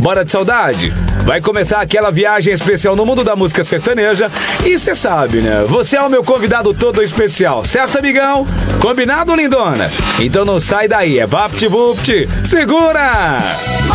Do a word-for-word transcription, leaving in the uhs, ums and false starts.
Bora de saudade? Vai começar aquela viagem especial no mundo da música sertaneja e você sabe, né? Você é o meu convidado todo especial, certo, amigão? Combinado, lindona? Então não sai daí, é VaptVupt, segura!